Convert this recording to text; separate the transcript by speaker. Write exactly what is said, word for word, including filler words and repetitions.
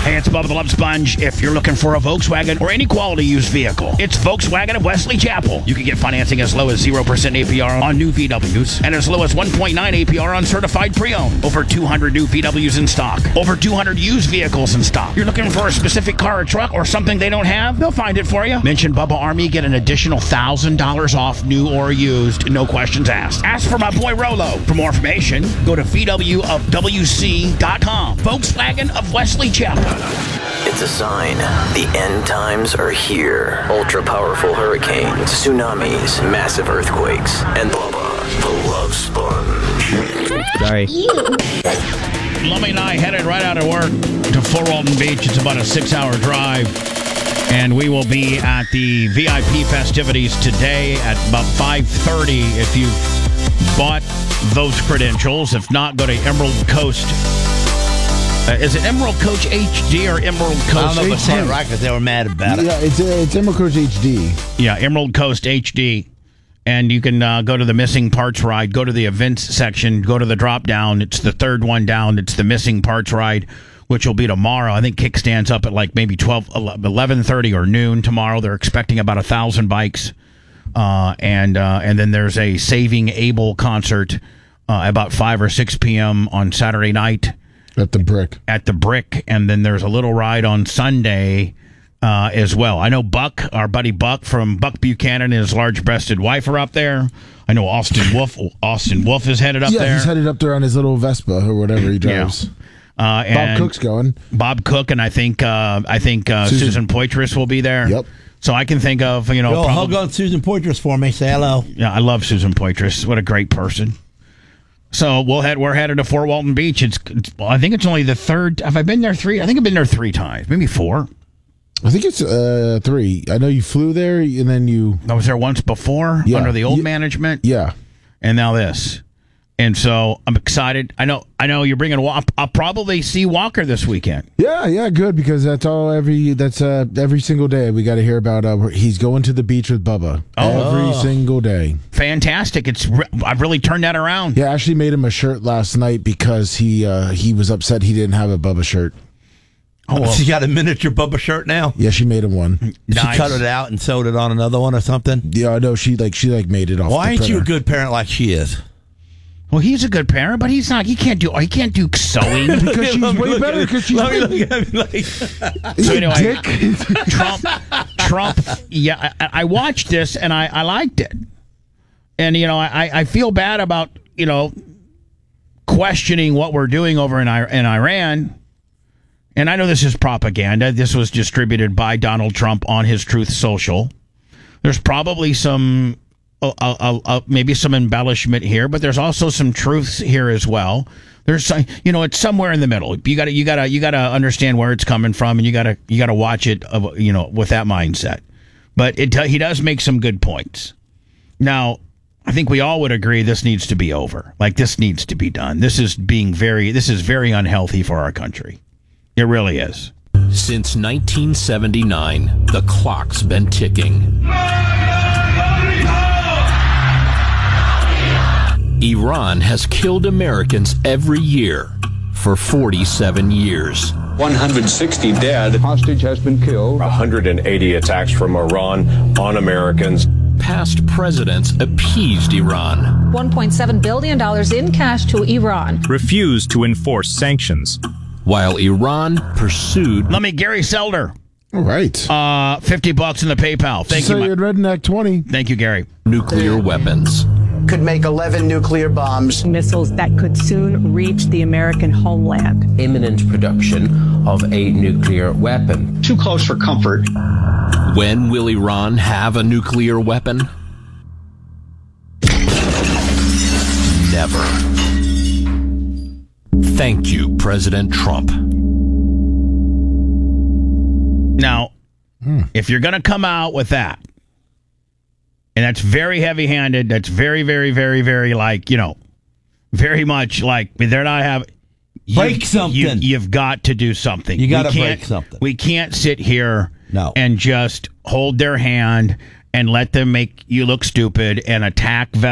Speaker 1: Hey, it's Bubba the Love Sponge. If you're looking for a Volkswagen or any quality used vehicle, it's Volkswagen of Wesley Chapel. You can get financing as low as zero percent A P R on new V Ws and as low as one point nine A P R on certified pre-owned. Over two hundred new V Ws in stock. Over two hundred used vehicles in stock. You're looking for a specific car or truck or something they don't have? They'll find it for you. Mention Bubba Army, get an additional one thousand dollars off new or used. No questions asked. Ask for my boy Rolo. For more information, go to V W of W C dot com. Volkswagen of Wesley Chapel.
Speaker 2: It's a sign. The end times are here. Ultra-powerful hurricanes, tsunamis, massive earthquakes, and Bubba, the Love Sponge.
Speaker 3: Sorry.
Speaker 1: Lummy and I headed right out of work to Fort Walton Beach. It's about a six-hour drive. And we will be at the V I P festivities today at about five thirty. If you've bought those credentials, if not, go to Emerald Coast. Uh, is it Emerald Coach H D or Emerald Coast?
Speaker 3: I don't know if I said it right because they were mad about it.
Speaker 4: Yeah, it's uh, it's Emerald Coach H D.
Speaker 1: Yeah, Emerald Coast H D. And you can uh, go to the missing parts ride, go to the events section, go to the drop down. It's the third one down. It's the missing parts ride, which will be tomorrow. I think Kickstand's up at like maybe twelve, eleven thirty or noon tomorrow. They're expecting about a thousand bikes. Uh, and uh, and then there's a Saving Abel concert uh, about five or six p.m. on Saturday night.
Speaker 4: At the Brick.
Speaker 1: At the Brick. And then there's a little ride on Sunday uh, as well. I know Buck, our buddy Buck from Buck Buchanan and his large-breasted wife are up there. I know Austin Wolf. Austin Wolf is headed up
Speaker 4: yeah,
Speaker 1: there.
Speaker 4: Yeah, he's headed up there on his little Vespa or whatever he drives.
Speaker 1: Yeah. Uh, and
Speaker 4: Bob Cook's going.
Speaker 1: Bob Cook, and I think uh, I think uh, Susan. Susan Poitras will be there.
Speaker 4: Yep.
Speaker 1: So I can think of, you know...
Speaker 3: Go
Speaker 1: probably,
Speaker 3: hug on Susan Poitras for me. Say hello.
Speaker 1: Yeah, I love Susan Poitras. What a great person. So we'll head. We're headed to Fort Walton Beach. It's, it's. Well, I think it's only the third. Have I been there three? I think I've been there three times, maybe four.
Speaker 4: I think it's uh, three. I know you flew there, and then you.
Speaker 1: I was there once before
Speaker 4: yeah.
Speaker 1: under the old
Speaker 4: yeah.
Speaker 1: management.
Speaker 4: Yeah,
Speaker 1: and now this, and so I'm excited. I know. I know you're bringing. I'll, I'll probably see Walker this weekend.
Speaker 4: Yeah, yeah, good because that's all. Every that's uh, every single day we got to hear about. Uh, he's going to the beach with Bubba
Speaker 1: oh.
Speaker 4: every single day.
Speaker 1: Fantastic! It's I've really turned that around.
Speaker 4: Yeah, I actually made him a shirt last night because he uh, he was upset he didn't have a Bubba shirt.
Speaker 3: Oh, well. She got a miniature Bubba shirt now.
Speaker 4: Yeah, she made him one.
Speaker 1: Nice.
Speaker 3: She cut it out and sewed it on another one or something.
Speaker 4: Yeah, I know. She like she like made it off.
Speaker 3: Why
Speaker 4: the
Speaker 3: ain't
Speaker 4: printer.
Speaker 3: you a good parent like she is?
Speaker 1: Well, he's a good parent, but he's not. He can't do. He can't do sewing
Speaker 4: because she's way better. Because she's
Speaker 3: way
Speaker 4: like,
Speaker 1: so anyway, Trump. Trump. Yeah, I, I watched this and I, I liked it, and you know I, I feel bad about you know questioning what we're doing over in in Iran, and I know this is propaganda. This was distributed by Donald Trump on his Truth Social. There's probably some. Uh, uh, uh, maybe some embellishment here, but there's also some truths here as well. There's, you know, it's somewhere in the middle. You got to, you got to, you got to understand where it's coming from, and you got to, you got to watch it, uh, you know, with that mindset. But it, he does make some good points. Now, I think we all would agree this needs to be over. Like this needs to be done. This is being very, this is very unhealthy for our country. It really is.
Speaker 5: Since nineteen seventy-nine, the clock's been ticking. Iran has killed Americans every year for forty-seven years.
Speaker 6: one hundred sixty dead. Hostage has been killed.
Speaker 7: one hundred eighty attacks from Iran on Americans.
Speaker 5: Past presidents appeased Iran.
Speaker 8: one point seven billion dollars in cash to Iran.
Speaker 9: Refused to enforce sanctions.
Speaker 5: While Iran pursued...
Speaker 1: Let me, Gary Selder.
Speaker 4: All right.
Speaker 1: Uh, fifty bucks in the PayPal. Thank
Speaker 4: so
Speaker 1: you.
Speaker 4: So you had Redneck twenty.
Speaker 1: Thank you, Gary.
Speaker 5: Nuclear weapons.
Speaker 10: Could make eleven nuclear bombs.
Speaker 11: Missiles that could soon reach the American homeland.
Speaker 12: Imminent production of a nuclear weapon.
Speaker 10: Too close for comfort.
Speaker 5: When will Iran have a nuclear weapon? Never. Thank you, President Trump.
Speaker 1: Now, hmm. if you're going to come out with that, and that's very heavy-handed, that's very, very, very, very, like, you know, very much like, they're not having...
Speaker 3: Break something.
Speaker 1: You, you've got to do something.
Speaker 3: You got to break something.
Speaker 1: We can't sit here
Speaker 3: no.
Speaker 1: and just hold their hand and let them make you look stupid and attack